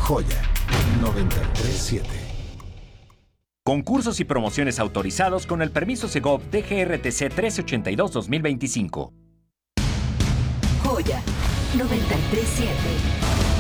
Joya 937. Concursos y promociones autorizados con el permiso Segov DGRTC 1382-2025. Joya 937.